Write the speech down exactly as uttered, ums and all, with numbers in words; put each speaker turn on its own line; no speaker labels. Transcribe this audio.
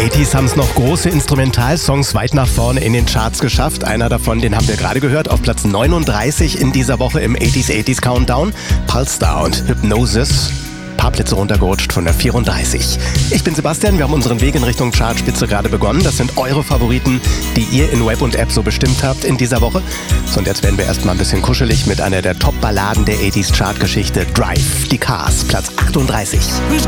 achtziger haben es noch große Instrumentalsongs weit nach vorne in den Charts geschafft. Einer davon, den haben wir gerade gehört, auf Platz neununddreißig in dieser Woche im achtziger achtziger Countdown. Pulsar und Hypnosis. Ein paar Plätze runtergerutscht von der vierunddreißig. Ich bin Sebastian, wir haben unseren Weg in Richtung Chartspitze gerade begonnen. Das sind eure Favoriten, die ihr in Web und App so bestimmt habt in dieser Woche. So, und jetzt werden wir erstmal ein bisschen kuschelig mit einer der Top-Balladen der achtziger Chartgeschichte. Drive, die Cars, Platz achtunddreißig.